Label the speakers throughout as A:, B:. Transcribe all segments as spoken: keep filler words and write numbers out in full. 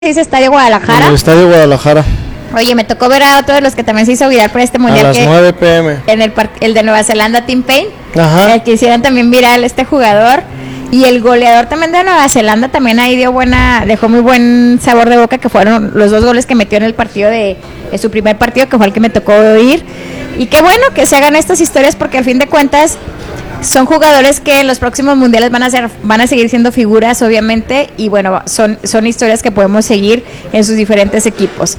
A: dice Estadio Guadalajara.
B: En el Estadio Guadalajara.
A: Oye, me tocó ver a otro de los que también se hizo viral por este mundial.
B: A las
A: que
B: nueve pe eme.
A: En el, el de Nueva Zelanda, Tim Payne.
B: Ajá.
A: El que hicieron también viral este jugador. Y el goleador también de Nueva Zelanda también ahí dio buena, dejó muy buen sabor de boca, que fueron los dos goles que metió en el partido de, de su primer partido, que fue el que me tocó oír. Y qué bueno que se hagan estas historias, porque al fin de cuentas son jugadores que en los próximos mundiales van a ser, van a seguir siendo figuras, obviamente, y bueno, son, son historias que podemos seguir en sus diferentes equipos.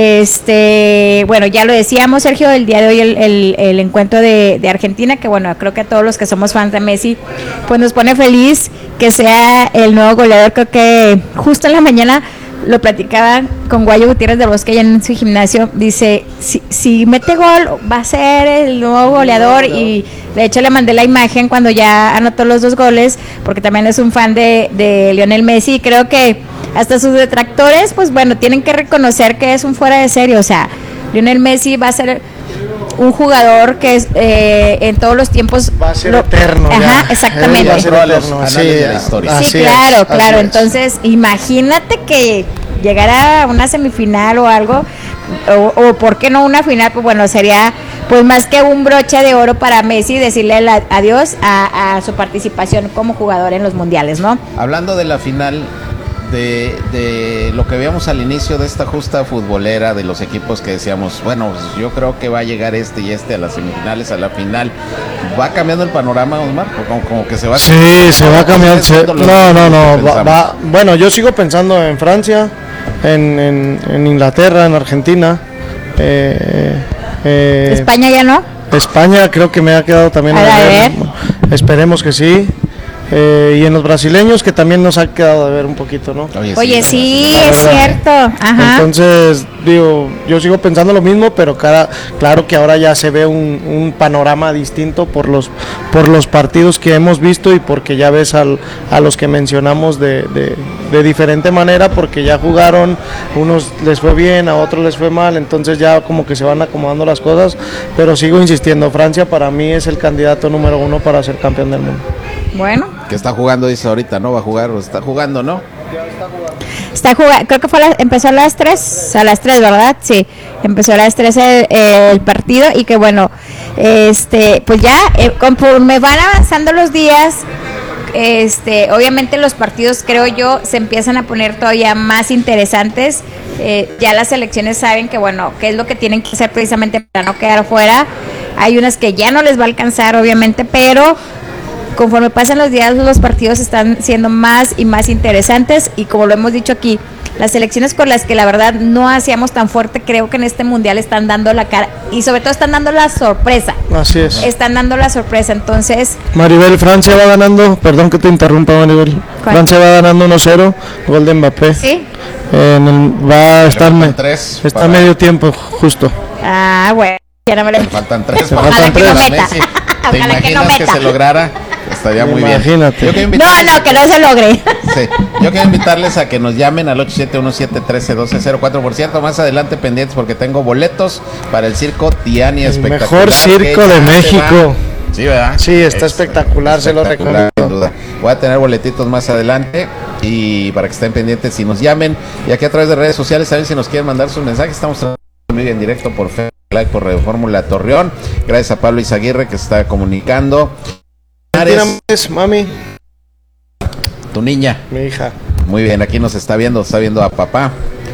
A: Este, bueno, ya lo decíamos, Sergio, el día de hoy el, el, el encuentro de, de Argentina, que bueno, creo que a todos los que somos fans de Messi, pues nos pone feliz que sea el nuevo goleador. Creo que justo en la mañana lo platicaba con Guayo Gutiérrez de Bosque en su gimnasio. Dice, si, si mete gol va a ser el nuevo goleador, y de hecho le mandé la imagen cuando ya anotó los dos goles, porque también es un fan de, de Lionel Messi, y creo que hasta sus detractores, pues bueno, tienen que reconocer que es un fuera de serie. O sea, Lionel Messi va a ser un jugador que es, eh, en todos los tiempos
B: va a ser
A: lo,
B: eterno.
A: Ajá,
B: ya.
A: exactamente.
B: Va a ser eterno.
C: Sí, de la historia.
A: Sí,
B: Así
A: claro,
B: es,
A: claro.
B: es.
A: Entonces, imagínate que llegara a una semifinal o algo, o, o por qué no una final. Pues bueno, sería pues más que un broche de oro para Messi, decirle la, adiós a, a su participación como jugador en los mundiales, ¿no?
C: Hablando de la final, de, de lo que veíamos al inicio de esta justa futbolera, de los equipos que decíamos, bueno, pues yo creo que va a llegar este y este a las semifinales, a la final, ¿va cambiando el panorama, Osmar? Como, como que se va...
B: Sí, se va a cambiar. Se, no, no, no. Va, va, bueno, yo sigo pensando en Francia, en, en, en Inglaterra, en Argentina. Eh, eh,
A: España ya no.
B: España creo que me ha quedado también
A: a, a ver. ver.
B: Esperemos que sí. Eh, y en los brasileños, que también nos ha quedado de ver un poquito, ¿no?
A: Oye, Oye sí, sí es cierto. Ajá.
B: Entonces, digo, yo sigo pensando lo mismo, pero cada, claro que ahora ya se ve un, un panorama distinto por los por los partidos que hemos visto, y porque ya ves al, a los que mencionamos de, de, de diferente manera, porque ya jugaron, unos les fue bien, a otros les fue mal, entonces ya como que se van acomodando las cosas, pero sigo insistiendo, Francia para mí es el candidato número uno para ser campeón del mundo.
A: Bueno.
C: Que está jugando, dice ahorita, ¿no? Va a jugar, o está jugando, ¿no?
A: Está jugando, creo que fue la, empezó a las tres, a las tres, ¿verdad? Sí, empezó a las tres el, el partido, y que bueno, este, pues ya, eh, conforme van avanzando los días, este, obviamente los partidos, creo yo, se empiezan a poner todavía más interesantes. Eh, ya las selecciones saben que, bueno, qué es lo que tienen que hacer precisamente para no quedar fuera. Hay unas que ya no les va a alcanzar, obviamente, pero conforme pasan los días, los partidos están siendo más y más interesantes, y como lo hemos dicho aquí, las selecciones con las que la verdad no hacíamos tan fuerte, creo que en este mundial están dando la cara, y sobre todo están dando la sorpresa.
B: Así es.
A: Están dando la sorpresa, entonces...
B: Maribel, Francia va ganando, perdón que te interrumpa, Maribel.
A: ¿Cuál?
B: Francia va ganando uno cero, gol de Mbappé.
A: Sí.
B: En el, va a estar me,
C: tres
B: está
C: para...
B: medio tiempo, justo.
A: Ah, bueno, ya no me lo...
C: Faltan tres.
B: Ojalá
C: faltan
B: que
C: tres
B: no
A: meta.
C: Messi. ¿Te
A: Ojalá
C: imaginas
A: que no
C: que,
A: meta.
C: se lograra? Estaría muy
B: Imagínate.
C: bien.
A: No, no, que no se logre.
C: Sí, yo quiero invitarles a que nos llamen al ocho siete uno siete uno tres uno dos cero cuatro. Por cierto, más adelante pendientes, porque tengo boletos para el circo Tiani,
B: El
C: espectacular.
B: mejor circo de México.
C: Sí, ¿verdad?
B: Sí, está es espectacular, se lo recomiendo.
C: Sin duda. Voy a tener boletitos más adelante, y para que estén pendientes y nos llamen. Y aquí a través de redes sociales, saben si nos quieren mandar sus mensajes. Estamos transmitiendo en directo por Facebook Live, por Radio Fórmula Torreón. Gracias a Pablo Izaguirre, que se está comunicando.
B: Es, mami.
C: Tu niña.
B: Mi hija.
C: Muy bien, aquí nos está viendo, está viendo a papá.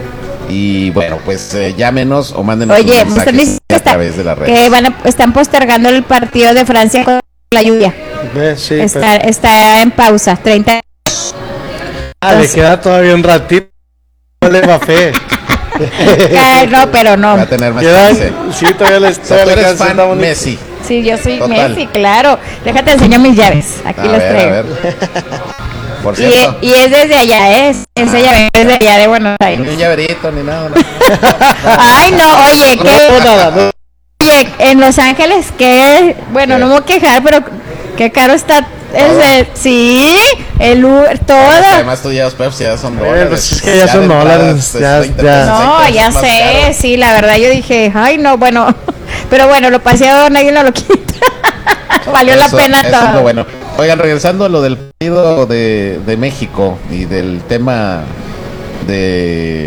C: Y bueno, pues eh, llámenos o mándenos
A: Oye,
C: un mensaje a través de las redes.
A: Que van a, están postergando el partido de Francia con la lluvia.
B: Ve, sí,
A: está,
B: pero...
A: está en pausa, treinta.
B: Ah, le queda todavía un ratito. No le va fe.
A: Ay, no, pero no.
C: Va a tener más
B: Quedan,
C: chance.
B: sí, todavía les
C: O sea, tú
B: todavía
C: eres
B: le
C: fan
B: queda
C: Messi.
A: Sí, yo soy
C: Total.
A: Messi, claro. Déjate enseñar mis llaves. Aquí
C: A
A: las
C: ver,
A: traigo.
C: a ver. Por
A: Y,
C: cierto.
A: y es desde allá, ¿eh? Esa llave es desde allá de Buenos
C: Ni
A: Aires.
C: un llaverito, ni nada. No.
A: Ay, no, oye, ¿qué?
B: No, nada, no.
A: Oye, en Los Ángeles, ¿qué? Bueno,
C: ¿Qué?
A: no me voy a quejar, pero qué caro está. Ese, sí, el Uber, todo.
C: Además, tú llevas Pepsi, ya son dólares.
B: pues es que ya son
C: de entrada,
B: dólares,
C: pues,
B: ya-
C: veinte
B: ya.
C: pesos,
A: No,
C: veinte
A: ya
C: pesos más
A: sé,
C: caro.
A: sí, la verdad yo dije, ay no, bueno, pero bueno, lo paseado nadie no lo quita. Valió la
C: Eso-
A: pena
C: eso es lo
A: todo.
C: bueno. Oigan, regresando a lo del partido de, de México y del tema de